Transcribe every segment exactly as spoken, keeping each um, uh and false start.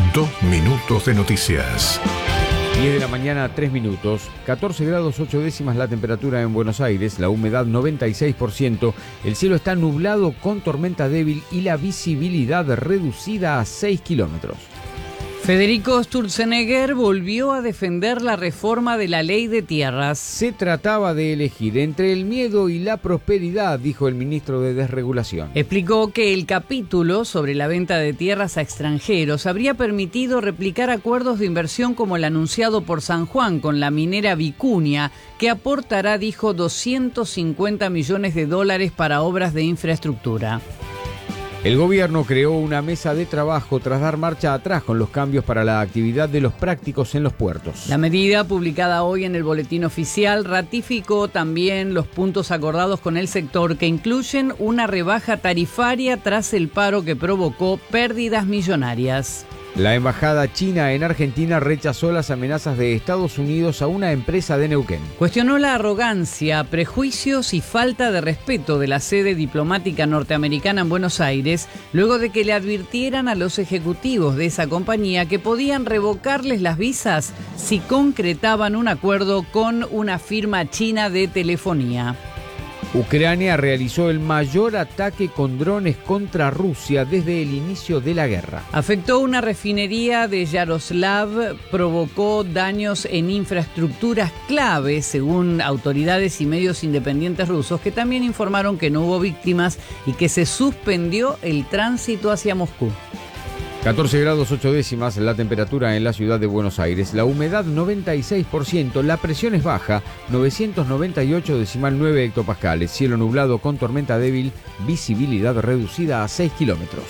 Dos minutos de noticias. diez de la mañana, tres minutos, catorce grados ocho décimas la temperatura en Buenos Aires, la humedad noventa y seis por ciento, el cielo está nublado con tormenta débil y la visibilidad reducida a seis kilómetros. Federico Sturzenegger volvió a defender la reforma de la ley de tierras. Se trataba de elegir entre el miedo y la prosperidad, dijo el ministro de Desregulación. Explicó que el capítulo sobre la venta de tierras a extranjeros habría permitido replicar acuerdos de inversión como el anunciado por San Juan con la minera Vicuña, que aportará, dijo, doscientos cincuenta millones de dólares para obras de infraestructura. El gobierno creó una mesa de trabajo tras dar marcha atrás con los cambios para la actividad de los prácticos en los puertos. La medida, publicada hoy en el Boletín Oficial, ratificó también los puntos acordados con el sector que incluyen una rebaja tarifaria tras el paro que provocó pérdidas millonarias. La embajada china en Argentina rechazó las amenazas de Estados Unidos a una empresa de Neuquén. Cuestionó la arrogancia, prejuicios y falta de respeto de la sede diplomática norteamericana en Buenos Aires, luego de que le advirtieran a los ejecutivos de esa compañía que podían revocarles las visas si concretaban un acuerdo con una firma china de telefonía. Ucrania realizó el mayor ataque con drones contra Rusia desde el inicio de la guerra. Afectó una refinería de Yaroslav, provocó daños en infraestructuras clave, según autoridades y medios independientes rusos, que también informaron que no hubo víctimas y que se suspendió el tránsito hacia Moscú. catorce grados ocho décimas la temperatura en la ciudad de Buenos Aires, la humedad noventa y seis por ciento, la presión es baja, novecientos noventa y ocho decimal nueve hectopascales, cielo nublado con tormenta débil, visibilidad reducida a seis kilómetros.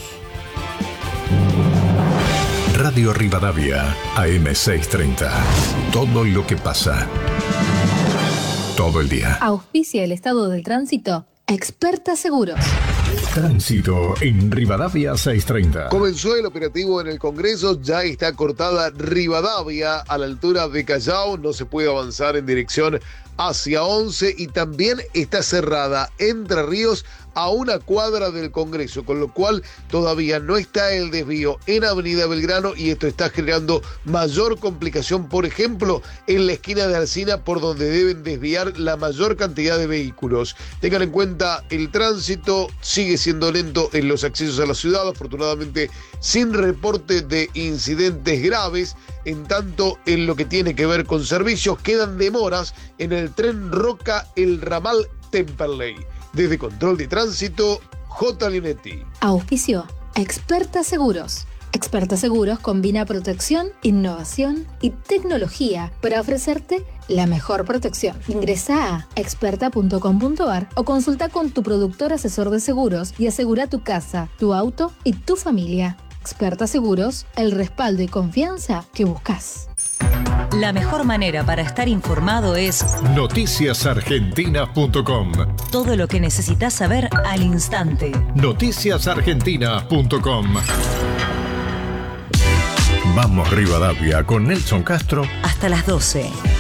Radio Rivadavia, A M seiscientos treinta. Todo lo que pasa. Todo el día. Auspicia el estado del tránsito, Experta Seguros. Tránsito en Rivadavia seiscientos treinta. Comenzó el operativo en el Congreso, ya está cortada Rivadavia a la altura de Callao, no se puede avanzar en dirección hacia once y también está cerrada Entre Ríos a una cuadra del Congreso, con lo cual todavía no está el desvío en Avenida Belgrano y esto está generando mayor complicación, por ejemplo, en la esquina de Alsina, por donde deben desviar la mayor cantidad de vehículos. Tengan en cuenta, el tránsito sigue siendo lento en los accesos a la ciudad, afortunadamente sin reporte de incidentes graves. En tanto, en lo que tiene que ver con servicios, quedan demoras en el tren Roca, el ramal Temperley. Desde Control de Tránsito, J. Linetti. Auspicio, Experta Seguros. Experta Seguros combina protección, innovación y tecnología para ofrecerte la mejor protección. Ingresa a experta punto com punto a r o consulta con tu productor asesor de seguros y asegura tu casa, tu auto y tu familia. Experta Seguros, el respaldo y confianza que buscas. La mejor manera para estar informado es noticias argentinas punto com. Todo lo que necesitas saber al instante. noticias argentinas punto com. Vamos Rivadavia con Nelson Castro. Hasta las doce.